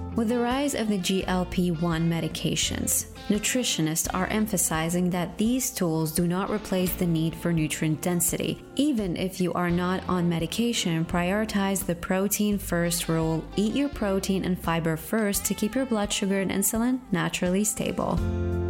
With the rise of the GLP-1 medications, nutritionists are emphasizing that these tools do not replace the need for nutrient density. Even if you are not on medication, prioritize the protein first rule. Eat your protein and fiber first to keep your blood sugar and insulin naturally stable.